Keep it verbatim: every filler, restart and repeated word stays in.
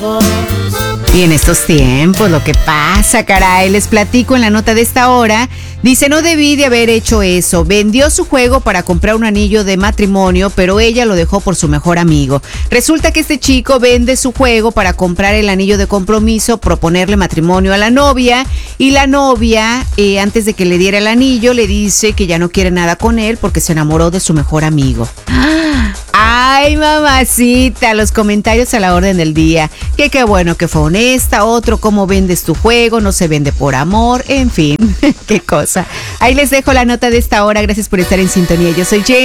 Y en estos tiempos, lo que pasa, caray, les platico en la nota de esta hora. Dice, no debí de haber hecho eso. Vendió su juego para comprar un anillo de matrimonio, pero ella lo dejó por su mejor amigo. Resulta que este chico vende su juego para comprar el anillo de compromiso, proponerle matrimonio a la novia. Y la novia, eh, antes de que le diera el anillo, le dice que ya no quiere nada con él porque se enamoró de su mejor amigo. Ay, mamacita, los comentarios a la orden del día. Que qué bueno que fue honesta, otro, cómo vendes tu juego, no se vende por amor, en fin, qué cosa. Ahí les dejo la nota de esta hora, gracias por estar en sintonía. Yo soy Jane.